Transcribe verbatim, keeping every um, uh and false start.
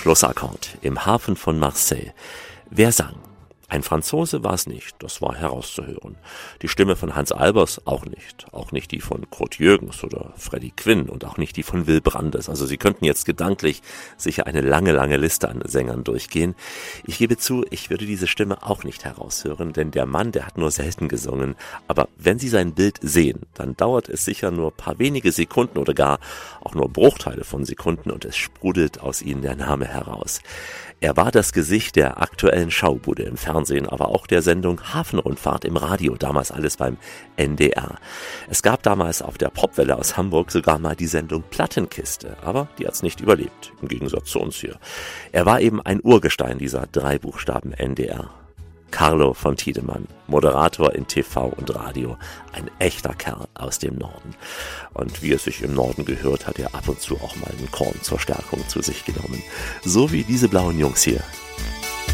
Schlussakkord im Hafen von Marseille. Wer sang? Ein Franzose war es nicht, das war herauszuhören. Die Stimme von Hans Albers auch nicht. Auch nicht die von Kurt Jürgens oder Freddie Quinn und auch nicht die von Will Brandes. Also Sie könnten jetzt gedanklich sicher eine lange, lange Liste an Sängern durchgehen. Ich gebe zu, ich würde diese Stimme auch nicht heraushören, denn der Mann, der hat nur selten gesungen. Aber wenn Sie sein Bild sehen, dann dauert es sicher nur ein paar wenige Sekunden oder gar auch nur Bruchteile von Sekunden und es sprudelt aus Ihnen der Name heraus. Er war das Gesicht der aktuellen Schaubude im Fernsehen, aber auch der Sendung Hafenrundfahrt im Radio, damals alles beim N D R. Es gab damals auf der Popwelle aus Hamburg sogar mal die Sendung Plattenkiste, aber die hat's nicht überlebt, im Gegensatz zu uns hier. Er war eben ein Urgestein dieser drei Buchstaben N D R. Carlo von Tiedemann, Moderator in T V und Radio, ein echter Kerl aus dem Norden. Und wie es sich im Norden gehört, hat er ab und zu auch mal einen Korn zur Stärkung zu sich genommen. So wie diese blauen Jungs hier.